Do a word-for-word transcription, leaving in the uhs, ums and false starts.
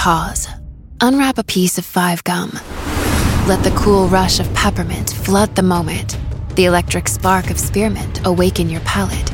pause. Unwrap a piece of five gum. Let the cool rush of peppermint flood the moment. The electric spark of spearmint awaken your palate.